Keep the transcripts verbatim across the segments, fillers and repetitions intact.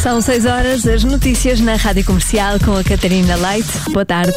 São seis horas, as notícias na Rádio Comercial com a Catarina Leite. Boa tarde.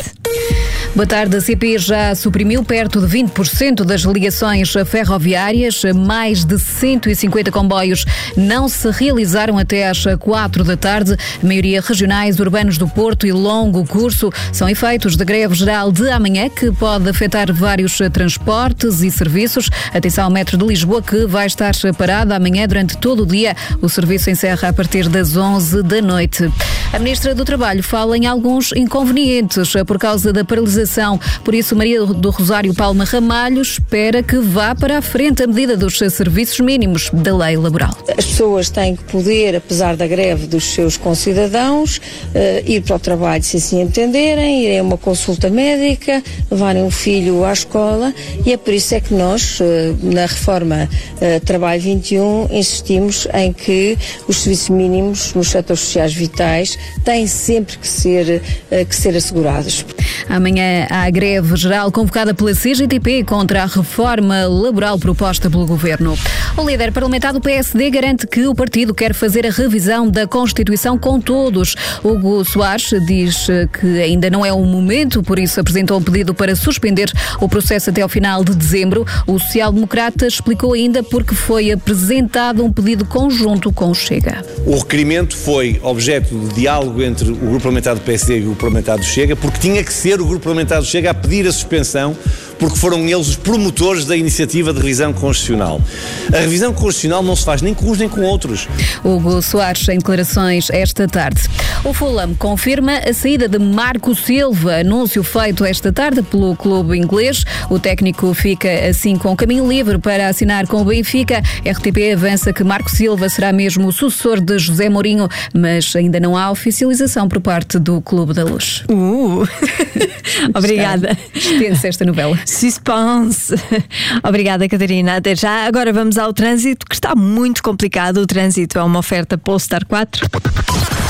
Boa tarde. A C P já suprimiu perto de vinte por cento das ligações ferroviárias. Mais de cento e cinquenta comboios não se realizaram até às quatro da tarde. A maioria regionais, urbanos do Porto e longo curso. São efeitos da greve geral de amanhã, que pode afetar vários transportes e serviços. Atenção ao metro de Lisboa, que vai estar parado amanhã durante todo o dia. O serviço encerra a partir das onze da noite. A Ministra do Trabalho fala em alguns inconvenientes por causa da paralisação. Por isso, Maria do Rosário Palma Ramalho espera que vá para a frente a medida dos serviços mínimos da lei laboral. As pessoas têm que poder, apesar da greve dos seus concidadãos, uh, ir para o trabalho se assim entenderem, irem a uma consulta médica, levarem um filho à escola, e é por isso é que nós, uh, na reforma uh, Trabalho vinte e um, insistimos em que os serviços mínimos nos setores sociais vitais têm sempre que ser, uh, que ser assegurados. Amanhã há a greve geral convocada pela C G T P contra a reforma laboral proposta pelo Governo. O líder parlamentar do P S D garante que o partido quer fazer a revisão da Constituição com todos. Hugo Soares diz que ainda não é o momento, por isso apresentou um pedido para suspender o processo até ao final de dezembro. O social-democrata explicou ainda porque foi apresentado um pedido conjunto com o Chega. O requerimento foi objeto de diálogo entre o grupo parlamentar do P S D e o grupo parlamentar do Chega, porque tinha que ser o grupo parlamentar do Chega a pedir a suspensão, porque foram eles os promotores da iniciativa de revisão constitucional. A revisão constitucional não se faz nem com uns nem com outros. Hugo Soares em declarações esta tarde. O Fulham confirma a saída de Marco Silva, anúncio feito esta tarde pelo clube inglês. O técnico fica assim com o caminho livre para assinar com o Benfica. R T P avança que Marco Silva será mesmo o sucessor de José Mourinho, mas ainda não há oficialização por parte do Clube da Luz. Uh. Obrigada. Extensa esta novela. Suspense. Obrigada, Catarina. Até já. Agora vamos ao trânsito, que está muito complicado. O trânsito é uma oferta Polestar quatro.